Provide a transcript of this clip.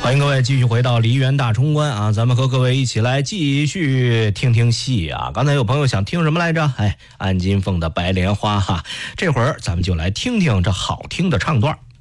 欢迎各位继续回到梨园大冲关啊，咱们和各位一起来继续听听戏啊。刚才有朋友想听什么来着？安金凤的《白莲花》哈，这会儿咱们就来听听这好听的唱段。